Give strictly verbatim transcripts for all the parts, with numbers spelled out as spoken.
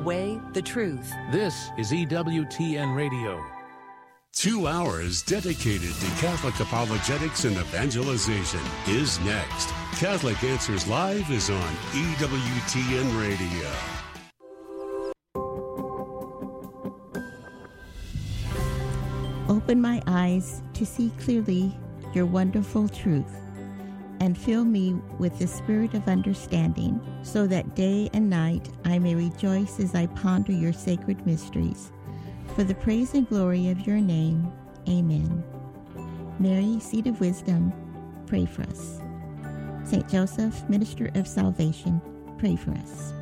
way, the truth. This is E W T N Radio. Two hours dedicated to Catholic apologetics and evangelization is next. Catholic Answers Live is on E W T N Radio. Open my eyes to see clearly your wonderful truth, and fill me with the spirit of understanding, so that day and night I may rejoice as I ponder your sacred mysteries. For the praise and glory of your name, amen. Mary, Seat of Wisdom, pray for us. Saint Joseph, Minister of Salvation, pray for us.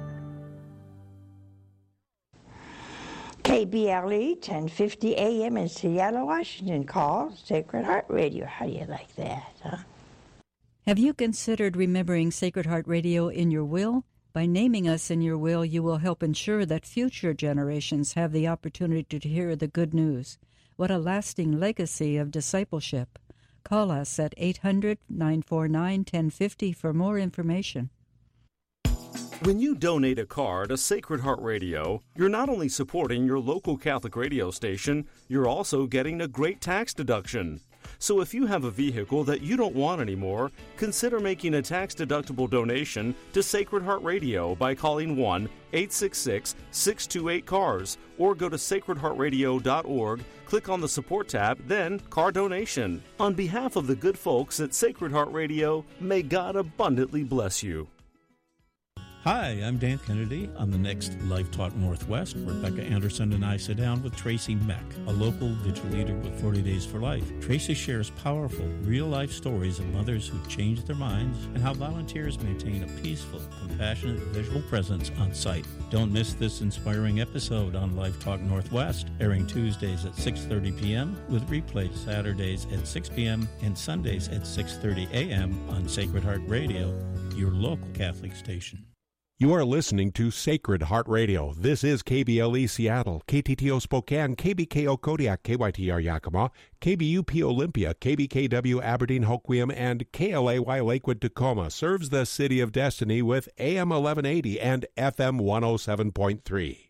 K B L E, ten fifty A M in Seattle, Washington, called Sacred Heart Radio. How do you like that, huh? Have you considered remembering Sacred Heart Radio in your will? By naming us in your will, you will help ensure that future generations have the opportunity to hear the good news. What a lasting legacy of discipleship. Call us at eight hundred, nine four nine, one zero five zero for more information. When you donate a car to Sacred Heart Radio, you're not only supporting your local Catholic radio station, you're also getting a great tax deduction. So if you have a vehicle that you don't want anymore, consider making a tax-deductible donation to Sacred Heart Radio by calling one eight six six, six two eight, C A R S or go to sacred heart radio dot org, click on the Support tab, then Car Donation. On behalf of the good folks at Sacred Heart Radio, may God abundantly bless you. Hi, I'm Dan Kennedy. On the next Life Talk Northwest, Rebecca Anderson and I sit down with Tracy Meck, a local vigil leader with forty days for Life. Tracy shares powerful, real-life stories of mothers who changed their minds and how volunteers maintain a peaceful, compassionate visual presence on site. Don't miss this inspiring episode on Life Talk Northwest, airing Tuesdays at six thirty p.m. with replays Saturdays at six p.m. and Sundays at six thirty a.m. on Sacred Heart Radio, your local Catholic station. You are listening to Sacred Heart Radio. This is K B L E Seattle, K T T O Spokane, K B K O Kodiak, K Y T R Yakima, K B U P Olympia, K B K W Aberdeen Hoquiam, and K L A Y Lakewood Tacoma. Serves the City of Destiny with A M eleven eighty and F M one oh seven point three.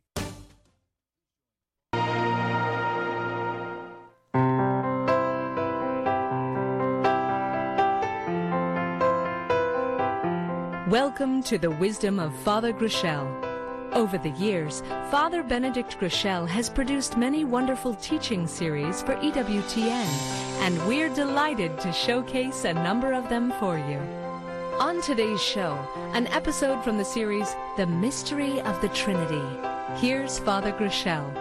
Welcome to the wisdom of Father Groeschel. Over the years, Father Benedict Groeschel has produced many wonderful teaching series for E W T N, and we're delighted to showcase a number of them for you. On today's show, an episode from the series, The Mystery of the Trinity. Here's Father Groeschel.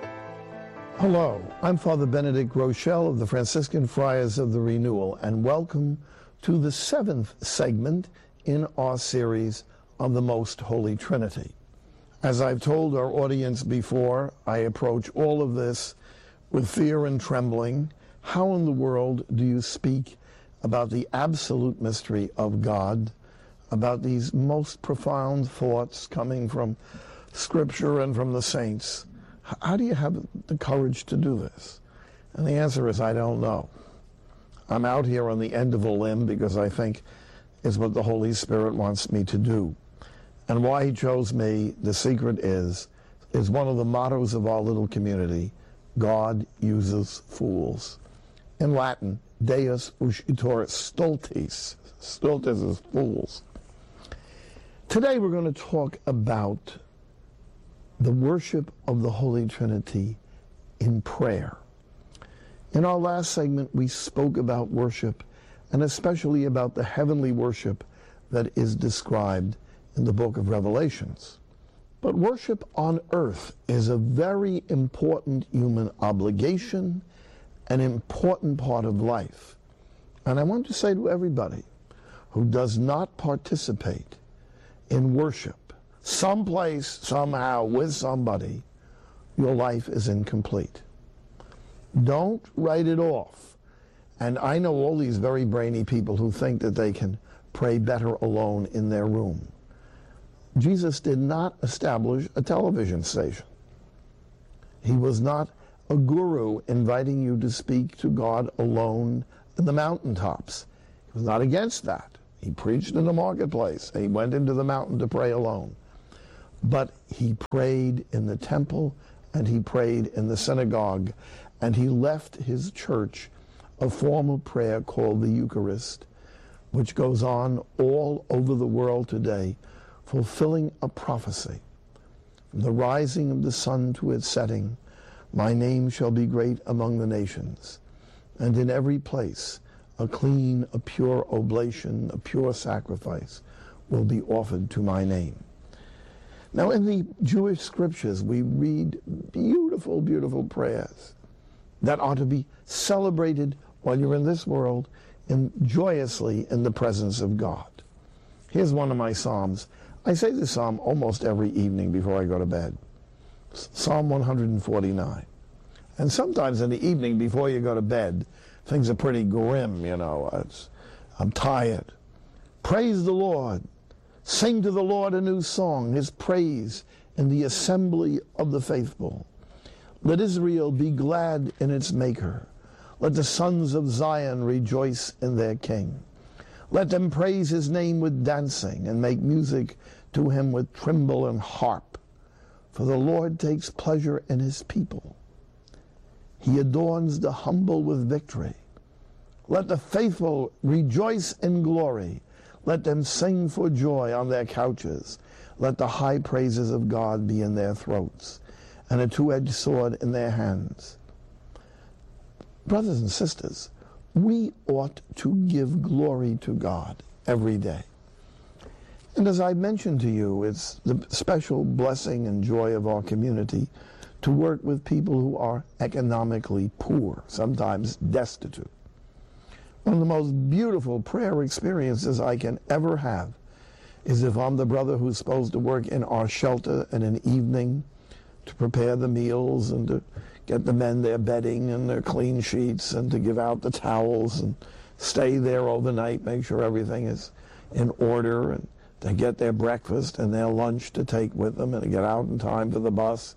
Hello, I'm Father Benedict Groeschel of the Franciscan Friars of the Renewal, and welcome to the seventh segment in our series on the Most Holy Trinity. As I've told our audience before, I approach all of this with fear and trembling. How in the world do you speak about the absolute mystery of God, about these most profound thoughts coming from Scripture and from the saints? How do you have the courage to do this? And the answer is, I don't know. I'm out here on the end of a limb because I think is what the Holy Spirit wants me to do. And why he chose me, the secret is, is one of the mottos of our little community: God uses fools. In Latin, Deus usitur stultis. Stultis is fools. Today we're going to talk about the worship of the Holy Trinity in prayer. In our last segment, we spoke about worship, and especially about the heavenly worship that is described in the book of Revelations. But worship on earth is a very important human obligation, an important part of life. And I want to say to everybody who does not participate in worship, someplace, somehow, with somebody, your life is incomplete. Don't write it off. And I know all these very brainy people who think that they can pray better alone in their room. Jesus did not establish a television station. He was not a guru inviting you to speak to God alone in the mountaintops. He was not against that. He preached in the marketplace. He went into the mountain to pray alone. but he prayed in the temple and he prayed in the synagogue, and he left his church a form of prayer called the Eucharist, which goes on all over the world today, fulfilling a prophecy. From the rising of the sun to its setting, my name shall be great among the nations, and in every place a clean, a pure oblation, a pure sacrifice will be offered to my name. Now, in the Jewish scriptures, we read beautiful, beautiful prayers that are to be celebrated while you're in this world and joyously in the presence of God. Here's one of my psalms. I say this psalm almost every evening before I go to bed. Psalm one forty-nine. And sometimes in the evening before you go to bed, things are pretty grim, you know. It's, I'm tired. Praise the Lord. Sing to the Lord a new song, his praise in the assembly of the faithful. Let Israel be glad in its maker. Let the sons of Zion rejoice in their king. Let them praise his name with dancing and make music to him with timbrel and harp. For the Lord takes pleasure in his people. He adorns the humble with victory. Let the faithful rejoice in glory. Let them sing for joy on their couches. Let the high praises of God be in their throats, and a two-edged sword in their hands. Brothers and sisters, we ought to give glory to God every day. And as I mentioned to you, it's the special blessing and joy of our community to work with people who are economically poor, sometimes destitute. One of the most beautiful prayer experiences I can ever have is if I'm the brother who's supposed to work in our shelter in an evening to prepare the meals and to get the men their bedding and their clean sheets and to give out the towels and stay there overnight, make sure everything is in order, and to get their breakfast and their lunch to take with them and to get out in time for the bus.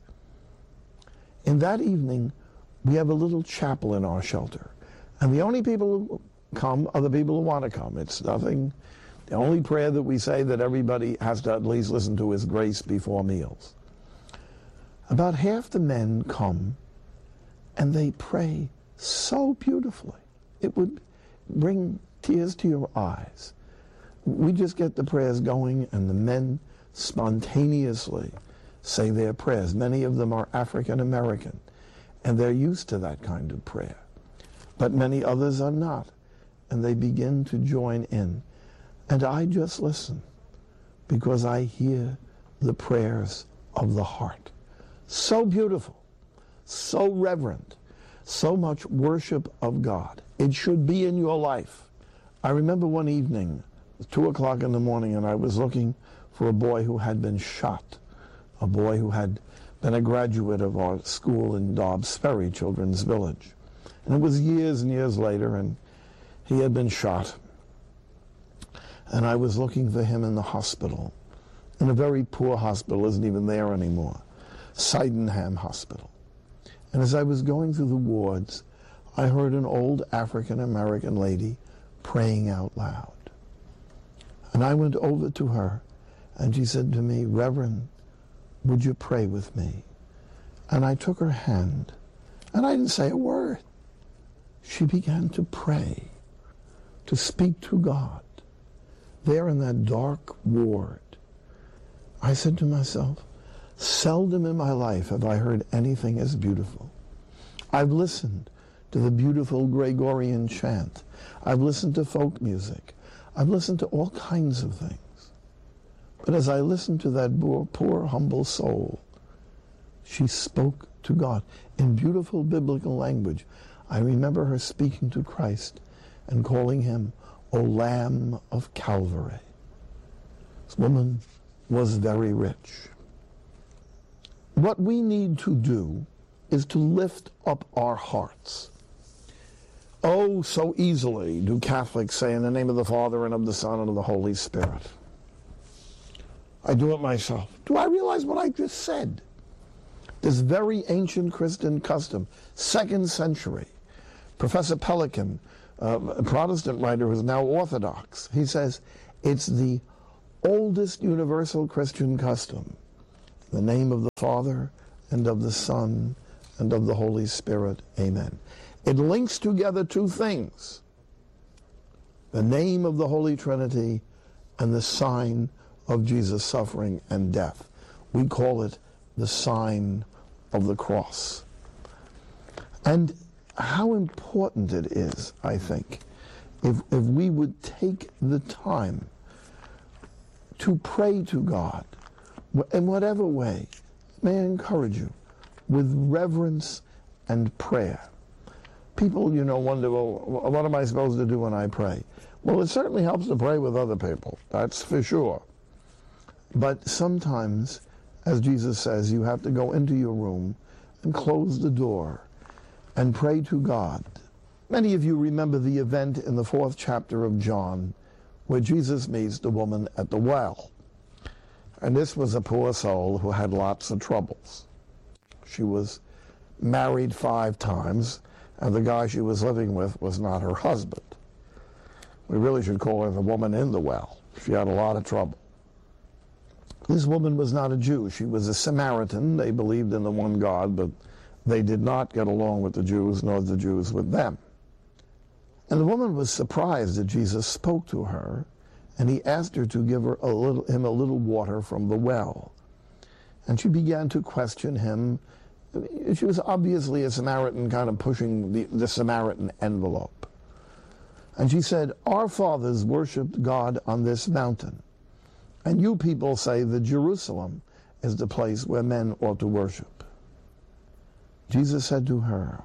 In that evening, we have a little chapel in our shelter. And the only people who come are the people who want to come. It's nothing. The only prayer that we say that everybody has to at least listen to is grace before meals. About half the men come and they pray so beautifully. It would bring tears to your eyes. We just get the prayers going and the men spontaneously say their prayers. Many of them are African American and they're used to that kind of prayer. But many others are not, and they begin to join in. And I just listen because I hear the prayers of the heart. So beautiful, so reverent, so much worship of God. It should be in your life. I remember one evening, two o'clock in the morning, and I was looking for a boy who had been shot, a boy who had been a graduate of our school in Dobbs Ferry Children's Village. And it was years and years later, and he had been shot. And I was looking for him in the hospital, in a very poor hospital, isn't even there anymore, Sydenham Hospital. And as I was going through the wards, I heard an old African-American lady praying out loud. And I went over to her, and she said to me, "Reverend, would you pray with me?" And I took her hand, and I didn't say a word. She began to pray, to speak to God. There in that dark ward, I said to myself, seldom in my life have I heard anything as beautiful. I've listened to the beautiful Gregorian chant. I've listened to folk music. I've listened to all kinds of things. But as I listened to that poor, poor humble soul, she spoke to God in beautiful biblical language. I remember her speaking to Christ and calling him, "O Lamb of Calvary." This woman was very rich. What we need to do is to lift up our hearts. Oh, so easily do Catholics say, "In the name of the Father and of the Son and of the Holy Spirit." I do it myself. Do I realize what I just said? This very ancient Christian custom, second century. Professor Pelikan, uh, a Protestant writer who's now Orthodox, he says it's the oldest universal Christian custom. In the name of the Father, and of the Son, and of the Holy Spirit. Amen. It links together two things: the name of the Holy Trinity and the sign of Jesus' suffering and death. We call it the sign of the cross. And how important it is, I think, if, if we would take the time to pray to God in whatever way. May I encourage you, with reverence and prayer. People, you know, wonder, well, what am I supposed to do when I pray? Well, it certainly helps to pray with other people, that's for sure. But sometimes, as Jesus says, you have to go into your room and close the door and pray to God. Many of you remember the event in the fourth chapter of John where Jesus meets the woman at the well. And this was a poor soul who had lots of troubles. She was married five times, and the guy she was living with was not her husband. We really should call her the woman in the well. She had a lot of trouble. This woman was not a Jew. She was a Samaritan. They believed in the one God, but they did not get along with the Jews, nor the Jews with them. And the woman was surprised that Jesus spoke to her, and he asked her to give her a little, him a little water from the well. And she began to question him. She was obviously a Samaritan, kind of pushing the, the Samaritan envelope. And she said, "Our fathers worshipped God on this mountain, and you people say that Jerusalem is the place where men ought to worship." Jesus said to her,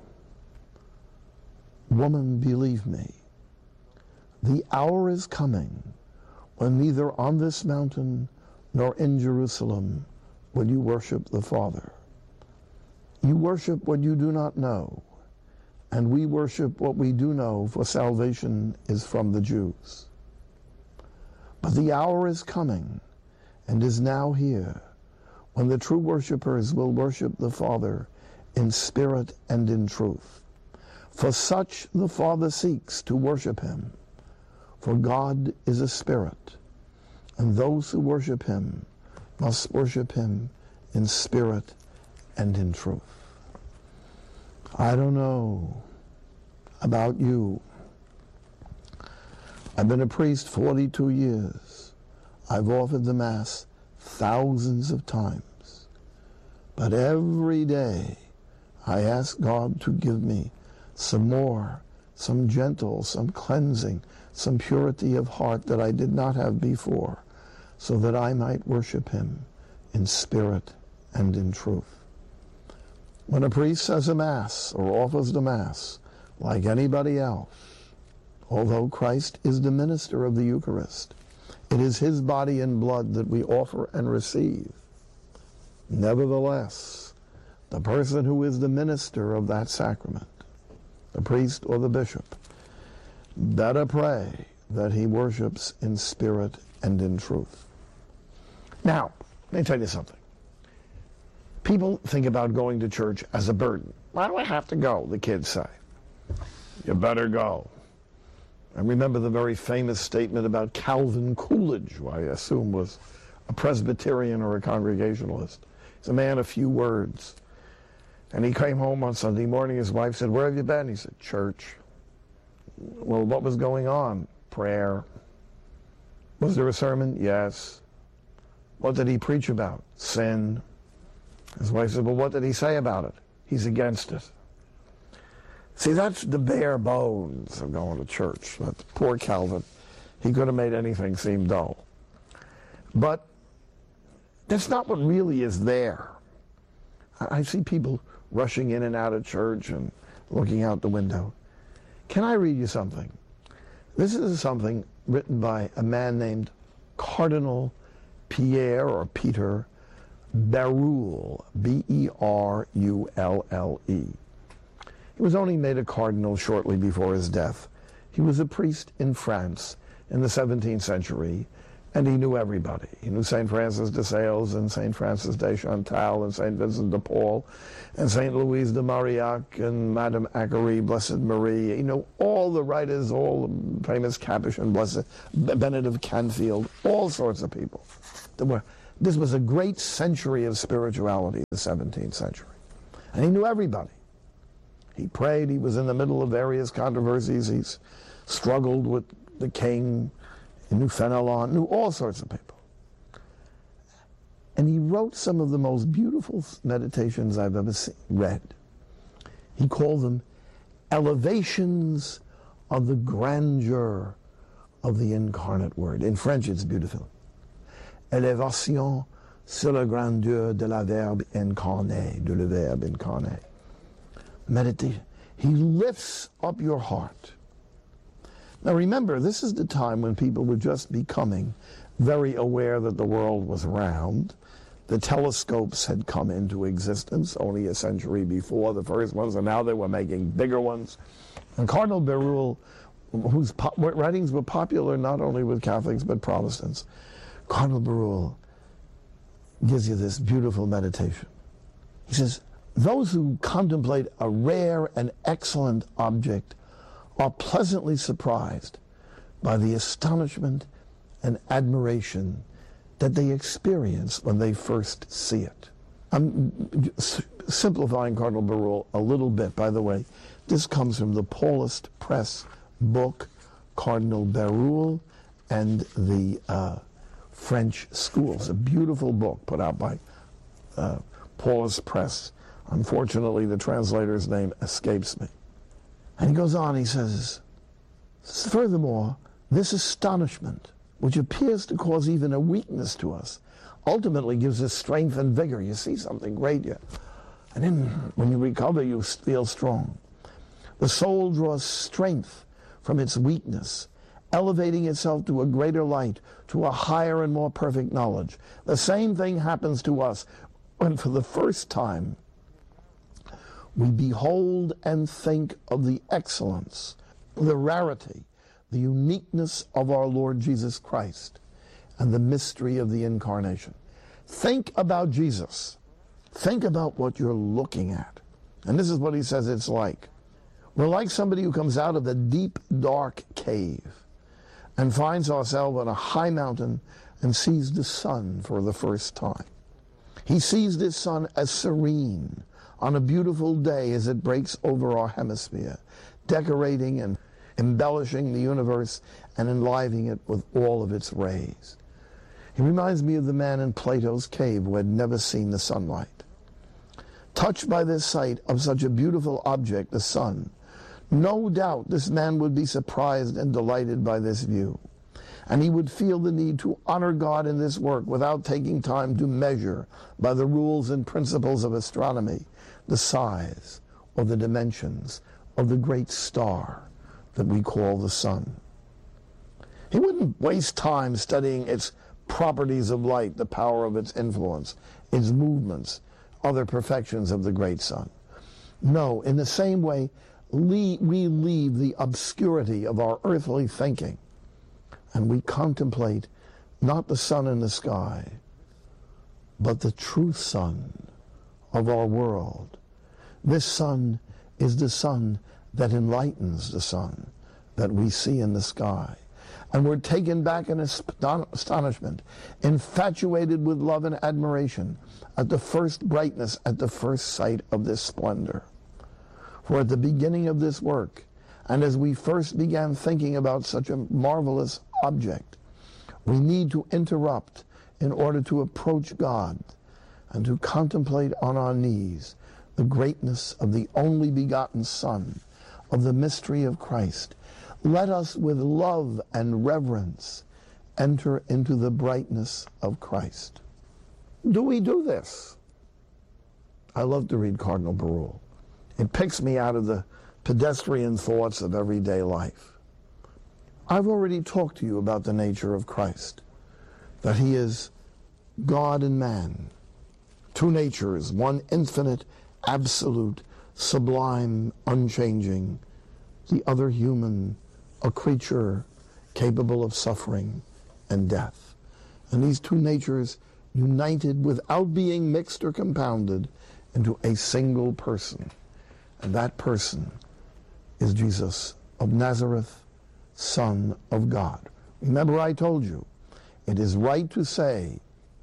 "Woman, believe me, the hour is coming when neither on this mountain nor in Jerusalem will you worship the Father. You worship what you do not know, and we worship what we do know, for salvation is from the Jews. But the hour is coming, and is now here, when the true worshipers will worship the Father in spirit and in truth. For such the Father seeks to worship him. For God is a spirit, and those who worship him must worship him in spirit and in truth." I don't know about you. I've been a priest forty-two years. I've offered the Mass thousands of times. But every day I ask God to give me some more, some gentle, some cleansing, some purity of heart that I did not have before, so that I might worship him in spirit and in truth. When a priest says a Mass or offers the Mass, like anybody else, although Christ is the minister of the Eucharist, it is his body and blood that we offer and receive. Nevertheless, the person who is the minister of that sacrament, the priest or the bishop, better pray that he worships in spirit and in truth. Now, let me tell you something. People think about going to church as a burden. Why do I have to go, the kids say. You better go. I remember the very famous statement about Calvin Coolidge, who I assume was a Presbyterian or a Congregationalist. He's a man of few words. And he came home on Sunday morning. His wife said, "Where have you been?" He said, "Church." "Well, what was going on?" "Prayer." "Was there a sermon?" "Yes." "What did he preach about?" "Sin." His wife said, "Well, what did he say about it?" "He's against it." See, that's the bare bones of going to church. But poor Calvin, he could have made anything seem dull. But that's not what really is there. I see people rushing in and out of church and looking out the window. Can I read you something? This is something written by a man named Cardinal Pierre or Peter Berulle, B E R U L L E. He was only made a cardinal shortly before his death. He was a priest in France in the seventeenth century, and he knew everybody. He knew Saint Francis de Sales and Saint Francis de Chantal and Saint Vincent de Paul and Saint Louise de Marillac and Madame Acquerie, Blessed Marie. He knew all the writers, all the famous Capuchin, Blessed Benedict Canfield, all sorts of people. There were This was a great century of spirituality, the seventeenth century. And he knew everybody. He prayed. He was in the middle of various controversies. He's struggled with the king. He knew Fenelon, knew all sorts of people. And he wrote some of the most beautiful meditations I've ever seen, read. He called them elevations of the grandeur of the incarnate word. In French, it's beautiful. Élévation sur la grandeur de la verbe incarné, de le verbe incarné. Meditate. He lifts up your heart. Now remember, this is the time when people were just becoming very aware that the world was round. The telescopes had come into existence only a century before the first ones, and now they were making bigger ones. And Cardinal Berulle, whose po- writings were popular not only with Catholics but Protestants, Cardinal Berulle gives you this beautiful meditation. He says, those who contemplate a rare and excellent object are pleasantly surprised by the astonishment and admiration that they experience when they first see it. I'm simplifying Cardinal Berulle a little bit, by the way. This comes from the Paulist Press book, Cardinal Berulle and the uh, French Schools, a beautiful book put out by uh, Paulist Press. Unfortunately, the translator's name escapes me. And he goes on, he says, furthermore, this astonishment, which appears to cause even a weakness to us, ultimately gives us strength and vigor. You see something great, yeah. And then when you recover, you feel strong. The soul draws strength from its weakness, elevating itself to a greater light, to a higher and more perfect knowledge. The same thing happens to us when for the first time we behold and think of the excellence, the rarity, the uniqueness of our Lord Jesus Christ and the mystery of the incarnation. Think about Jesus. Think about what you're looking at. And this is what he says it's like. We're like somebody who comes out of a deep, dark cave and finds ourselves on a high mountain and sees the sun for the first time. He sees this sun as serene on a beautiful day as it breaks over our hemisphere, decorating and embellishing the universe and enlivening it with all of its rays. He reminds me of the man in Plato's cave who had never seen the sunlight. Touched by this sight of such a beautiful object, the sun, no doubt this man would be surprised and delighted by this view, and he would feel the need to honor God in this work without taking time to measure by the rules and principles of astronomy the size or the dimensions of the great star that we call the sun. He wouldn't waste time studying its properties of light, the power of its influence, its movements, other perfections of the great sun. No, in the same way, we leave the obscurity of our earthly thinking and we contemplate not the sun in the sky, but the true sun of our world. This sun is the sun that enlightens the sun that we see in the sky. And we're taken back in astonishment, infatuated with love and admiration at the first brightness, at the first sight of this splendor. For at the beginning of this work, and as we first began thinking about such a marvelous object, we need to interrupt in order to approach God and to contemplate on our knees the greatness of the only begotten Son, of the mystery of Christ. Let us with love and reverence enter into the brightness of Christ. Do we do this? I love to read Cardinal Berulle. It picks me out of the pedestrian thoughts of everyday life. I've already talked to you about the nature of Christ, that he is God and man, two natures, one infinite, absolute, sublime, unchanging, the other human, a creature capable of suffering and death. And these two natures united without being mixed or compounded into a single person. And that person is Jesus of Nazareth, Son of God. Remember I told you, it is right to say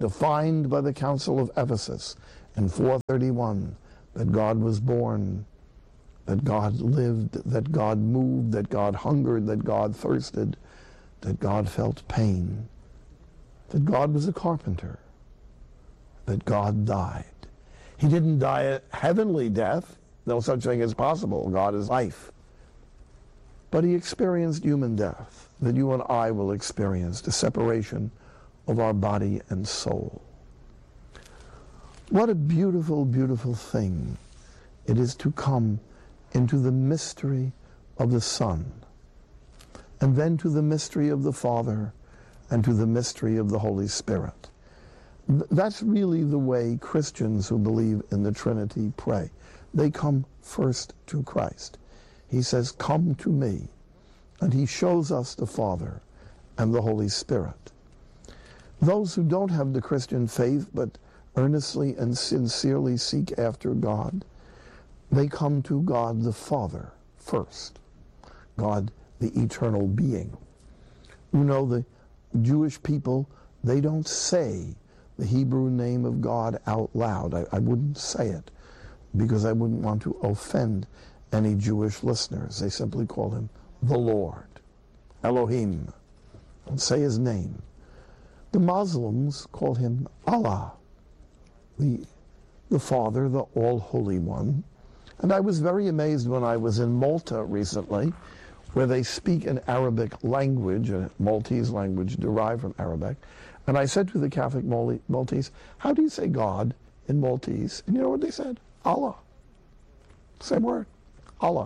defined by the Council of Ephesus in four thirty-one, that God was born, that God lived, that God moved, that God hungered, that God thirsted, that God felt pain, that God was a carpenter, that God died. He didn't die a heavenly death. No such thing as possible. God is life. But he experienced human death, that you and I will experience, the separation of our body and soul. What a beautiful, beautiful thing it is to come into the mystery of the Son, and then to the mystery of the Father, and to the mystery of the Holy Spirit. That's really the way Christians who believe in the Trinity pray. They come first to Christ. He says, "Come to me," and he shows us the Father and the Holy Spirit. Those who don't have the Christian faith but earnestly and sincerely seek after God, they come to God the Father first, God the eternal being. You know, the Jewish people, they don't say the Hebrew name of God out loud. I, I wouldn't say it because I wouldn't want to offend any Jewish listeners. They simply call him the Lord, Elohim. Don't say his name. The Muslims call him Allah, the, the Father, the All-Holy One. And I was very amazed when I was in Malta recently, where they speak an Arabic language, a Maltese language derived from Arabic. And I said to the Catholic Maltese, "How do you say God in Maltese?" And you know what they said? Allah. Same word. Allah.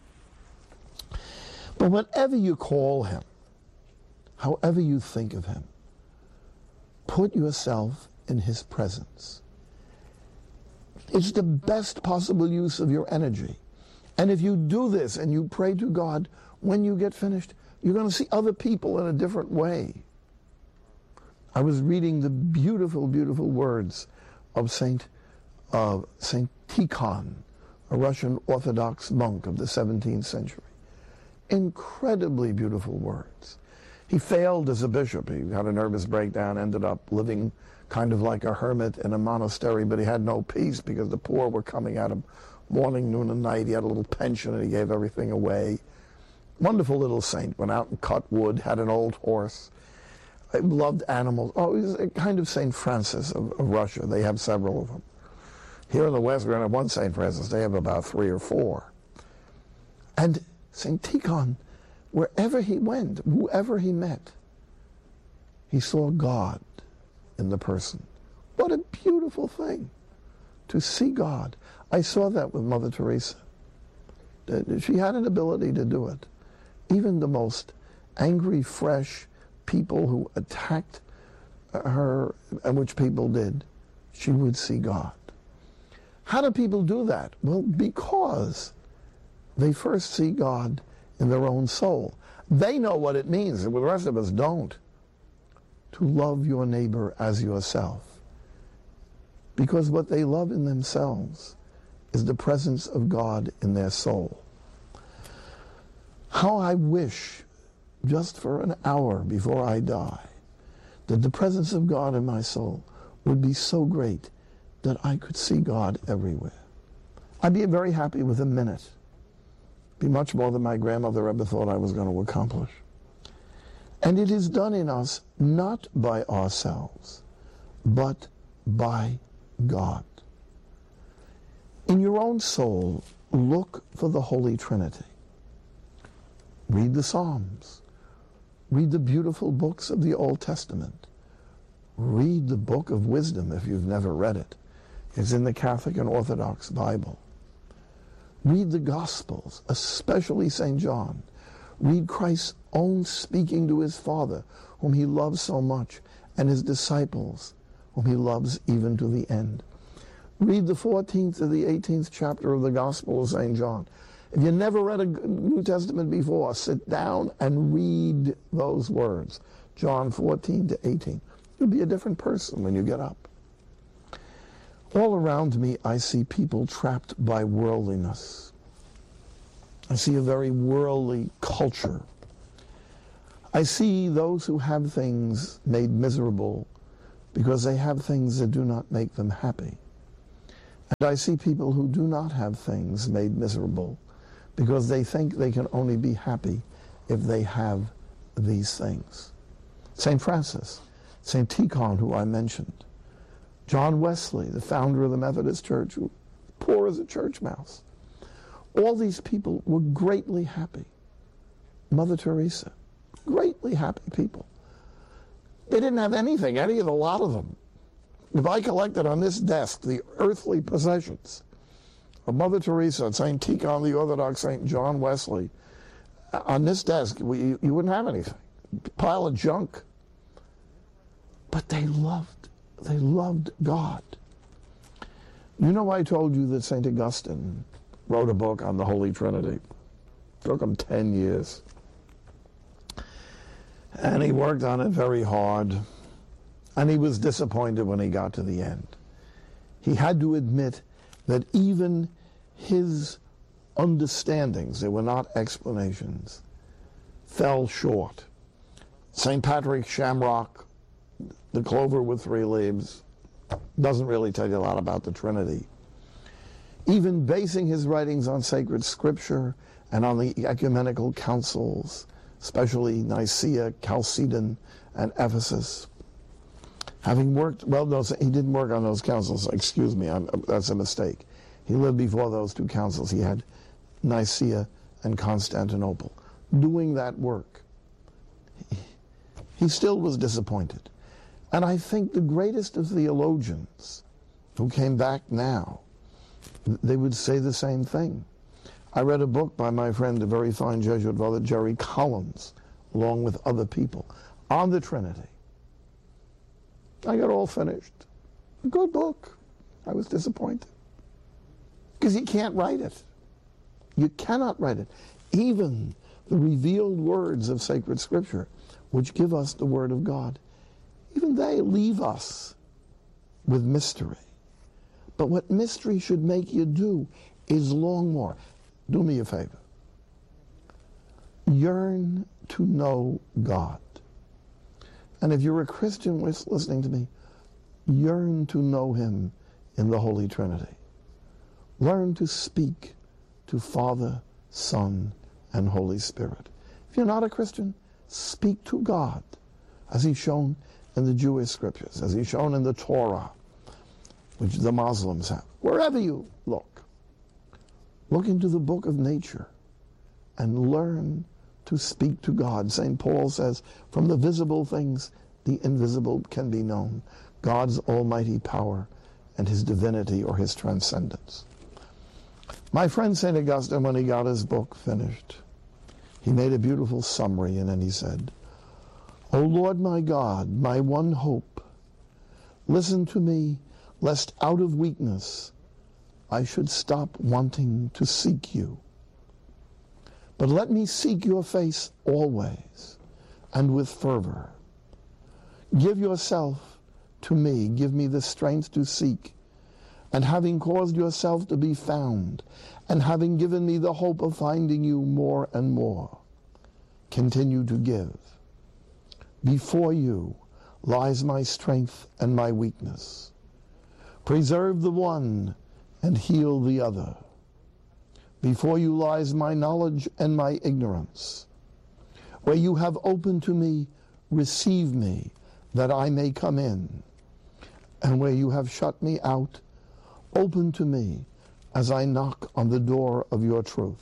But whatever you call him, however you think of him, put yourself in his presence. It's the best possible use of your energy. And if you do this and you pray to God, when you get finished, you're going to see other people in a different way. I was reading the beautiful, beautiful words of Saint uh, Saint Tikhon, a Russian Orthodox monk of the seventeenth century. Incredibly beautiful words. He failed as a bishop. He had a nervous breakdown, ended up living kind of like a hermit in a monastery, but he had no peace because the poor were coming at him morning, noon, and night. He had a little pension and he gave everything away. Wonderful little saint. Went out and cut wood, had an old horse. He loved animals. Oh, he's a kind of Saint Francis of, of Russia. They have several of them. Here in the West, we don't have one Saint Francis. They have about three or four. And Saint Tikhon, wherever he went, whoever he met, he saw God in the person. What a beautiful thing to see God. I saw that with Mother Teresa. She had an ability to do it. Even the most angry, fresh people who attacked her, and which people did, she would see God. How do people do that? Well, because they first see God in their own soul. They know what it means, and the rest of us don't, to love your neighbor as yourself. Because what they love in themselves is the presence of God in their soul. How I wish, just for an hour before I die, that the presence of God in my soul would be so great that I could see God everywhere. I'd be very happy with a minute. Be much more than my grandmother ever thought I was going to accomplish. And it is done in us not by ourselves, but by God. In your own soul, look for the Holy Trinity. Read the Psalms. Read the beautiful books of the Old Testament. Read the Book of Wisdom if you've never read it. It's in the Catholic and Orthodox Bible. Read the Gospels, especially Saint John. Read Christ's own speaking to his Father, whom he loves so much, and his disciples, whom he loves even to the end. Read the fourteenth to the eighteenth chapter of the Gospel of Saint John. If you never read a New Testament before, sit down and read those words. John fourteen to eighteen. You'll be a different person when you get up. All around me, I see people trapped by worldliness. I see a very worldly culture. I see those who have things made miserable because they have things that do not make them happy. And I see people who do not have things made miserable because they think they can only be happy if they have these things. Saint Francis, Saint Tikhon, who I mentioned, John Wesley, the founder of the Methodist Church, who poor as a church mouse. All these people were greatly happy. Mother Teresa, greatly happy people. They didn't have anything, any of the lot of them. If I collected on this desk the earthly possessions of Mother Teresa, Saint Tikhon, the Orthodox Saint John Wesley, on this desk, we, you wouldn't have anything. A pile of junk. But they loved, they loved God. You know, I told you that Saint Augustine wrote a book on the Holy Trinity. It took him ten years. And he worked on it very hard. And he was disappointed when he got to the end. He had to admit that even his understandings, they were not explanations, fell short. Saint Patrick Shamrock, the clover with three leaves, doesn't really tell you a lot about the Trinity. Even basing his writings on sacred scripture and on the ecumenical councils, especially Nicaea, Chalcedon, and Ephesus. Having worked, well, no, he didn't work on those councils, excuse me, I'm, that's a mistake. He lived before those two councils. He had Nicaea and Constantinople. Doing that work, he, he still was disappointed. And I think the greatest of theologians who came back now, they would say the same thing. I read a book by my friend, the very fine Jesuit brother, Jerry Collins, along with other people, on the Trinity. I got all finished. A good book. I was disappointed. Because you can't write it. You cannot write it. Even the revealed words of sacred scripture, which give us the word of God, even they leave us with mystery. But what mystery should make you do is long more. Do me a favor. Yearn to know God. And if you're a Christian listening to me, yearn to know him in the Holy Trinity. Learn to speak to Father, Son, and Holy Spirit. If you're not a Christian, speak to God, as he's shown in the Jewish scriptures, as he's shown in the Torah, which the Muslims have. Wherever you look, look into the book of nature and learn to speak to God. Saint Paul says, from the visible things, the invisible can be known. God's almighty power and his divinity or his transcendence. My friend Saint Augustine, when he got his book finished, he made a beautiful summary, and then he said, O Lord my God, my one hope, listen to me, lest out of weakness I should stop wanting to seek you. But let me seek your face always and with fervor. Give yourself to me, give me the strength to seek, and having caused yourself to be found, and having given me the hope of finding you more and more, continue to give. Before you lies my strength and my weakness. Preserve the one and heal the other. Before you lies my knowledge and my ignorance. Where you have opened to me, receive me, that I may come in. And where you have shut me out, open to me, as I knock on the door of your truth.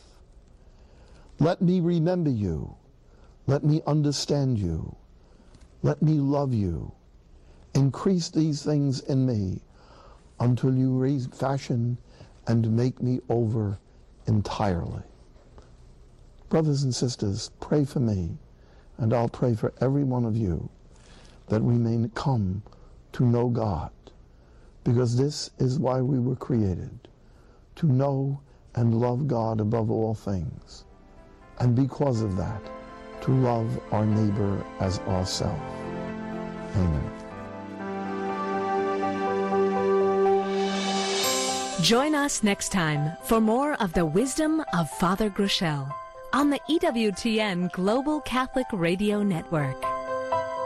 Let me remember you. Let me understand you. Let me love you. Increase these things in me until you refashion and make me over entirely. Brothers and sisters, pray for me, and I'll pray for every one of you, that we may come to know God, because this is why we were created, to know and love God above all things, and because of that, to love our neighbor as ourselves. Amen. Join us next time for more of the wisdom of Father Groeschel on the E W T N Global Catholic Radio Network.